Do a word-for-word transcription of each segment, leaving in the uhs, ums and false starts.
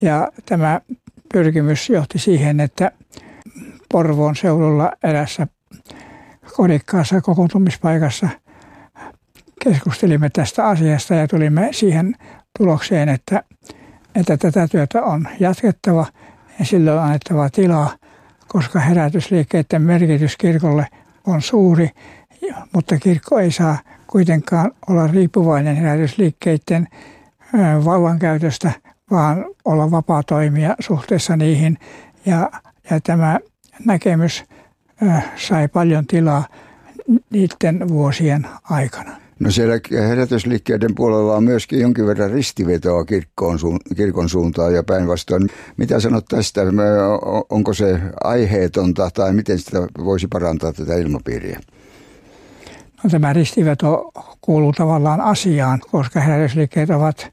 Ja tämä pyrkimys johti siihen, että Porvoon seudulla erässä kodikkaassa kokoontumispaikassa keskustelimme tästä asiasta ja tulimme siihen tulokseen, että, että tätä työtä on jatkettava ja silloin on annettava tilaa, koska herätysliikkeiden merkitys kirkolle on suuri, mutta kirkko ei saa kuitenkaan olla riippuvainen herätysliikkeiden vallankäytöstä, vaan olla vapaa toimija suhteessa niihin. Ja, ja tämä näkemys sai paljon tilaa niiden vuosien aikana. No siellä herätysliikkeiden puolella on myöskin jonkin verran ristivetoa kirkkoon, kirkon suuntaan ja päinvastoin. Mitä sanot tästä? Onko se aiheetonta tai miten sitä voisi parantaa tätä ilmapiiriä? No, tämä ristiveto kuuluu tavallaan asiaan, koska herätysliikkeet ovat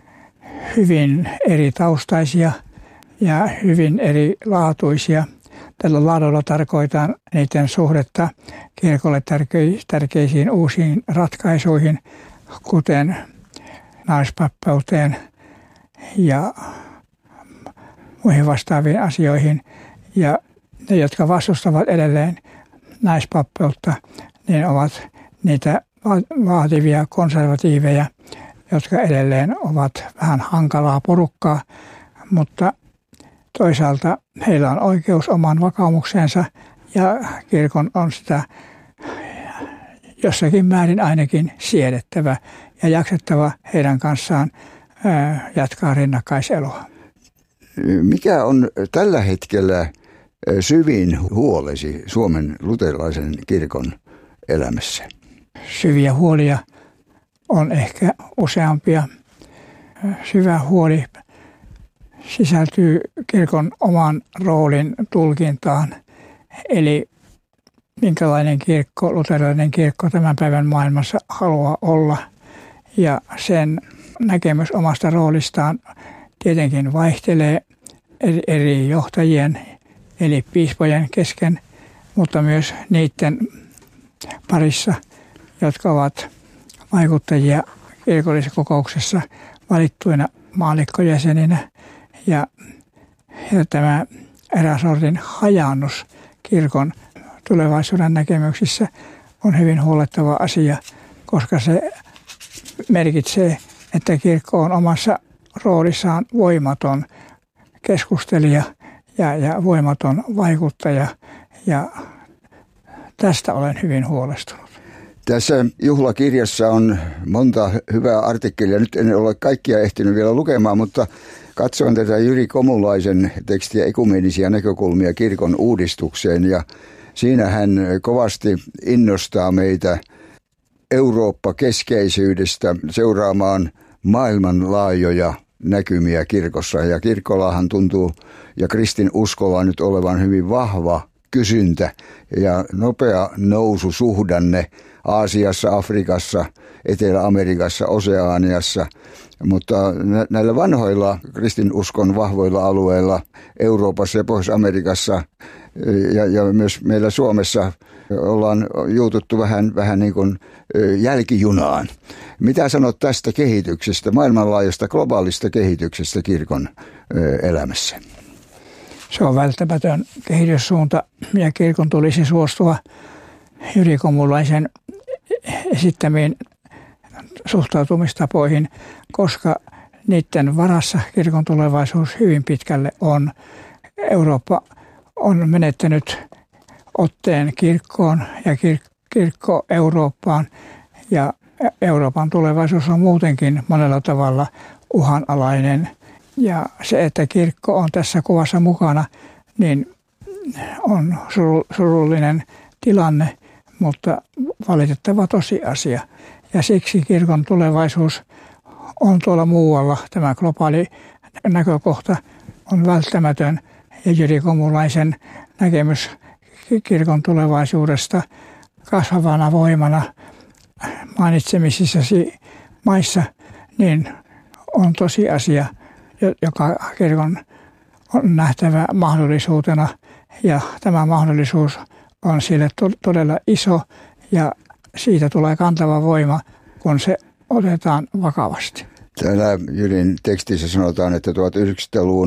hyvin eri taustaisia ja hyvin erilaatuisia. Tällä laadulla tarkoitan niiden suhdetta kirkolle tärkeisiin uusiin ratkaisuihin, kuten naispappeuteen ja muihin vastaaviin asioihin. Ja ne, jotka vastustavat edelleen naispappeutta, niin ovat niitä vaativia konservatiiveja, jotka edelleen ovat vähän hankalaa porukkaa, mutta toisaalta heillä on oikeus oman vakaumukseensa ja kirkon on sitä jossakin määrin ainakin siedettävä ja jaksettava heidän kanssaan jatkaa rinnakkaiseloa. Mikä on tällä hetkellä syvin huolesi Suomen luterilaisen kirkon elämässä? Syviä huolia on ehkä useampia. Syvä huoli sisältyy kirkon oman roolin tulkintaan, eli minkälainen kirkko, luterilainen kirkko tämän päivän maailmassa haluaa olla. Ja sen näkemys omasta roolistaan tietenkin vaihtelee eri, eri johtajien, eli piispojen kesken, mutta myös niiden parissa, jotka ovat vaikuttajia kirkollisessa kokouksessa valittuina maallikkojäseninä. Ja, ja tämä eräs sortin hajaannus kirkon tulevaisuuden näkemyksissä on hyvin huolettava asia, koska se merkitsee, että kirkko on omassa roolissaan voimaton keskustelija ja, ja voimaton vaikuttaja, ja tästä olen hyvin huolestunut. Tässä juhlakirjassa on monta hyvää artikkelia. Nyt en ole kaikkia ehtinyt vielä lukemaan, mutta katsoin tätä Jyri Komulaisen tekstiä Ekumeenisia näkökulmia kirkon uudistukseen, ja siinä hän kovasti innostaa meitä Eurooppa-keskeisyydestä seuraamaan maailmanlaajoja näkymiä kirkossa. Ja kirkollahan tuntuu ja kristin uskolla nyt olevan hyvin vahva kysyntä ja nopea noususuhdanne Aasiassa, Afrikassa, Etelä-Amerikassa, Oseaniassa, mutta näillä vanhoilla kristinuskon vahvoilla alueilla Euroopassa ja Pohjois-Amerikassa ja, ja myös meillä Suomessa ollaan juututtu vähän, vähän niin kuin jälkijunaan. Mitä sanot tästä kehityksestä, maailmanlaajuisesta globaalista kehityksestä kirkon elämässä? Se on välttämätön kehityssuunta ja kirkon tulisi suostua Jyri Komulaisen esittämiin suhtautumistapoihin, koska niiden varassa kirkon tulevaisuus hyvin pitkälle on. Eurooppa on menettänyt otteen kirkkoon ja kir- kirkko Eurooppaan, ja Euroopan tulevaisuus on muutenkin monella tavalla uhanalainen. Ja se, että kirkko on tässä kuvassa mukana, niin on surullinen tilanne, mutta valitettava tosiasia. Ja siksi kirkon tulevaisuus on tuolla muualla. Tämä globaali näkökohta on välttämätön, ja Jyri Komulaisen näkemys kirkon tulevaisuudesta kasvavana voimana mainitsemisissasi maissa niin on tosiasia, joka kirkon on nähtävä mahdollisuutena, ja tämä mahdollisuus on sille todella iso, ja siitä tulee kantava voima, kun se otetaan vakavasti. Täällä Jyrin tekstissä sanotaan, että tuhatyhdeksänsataaluvun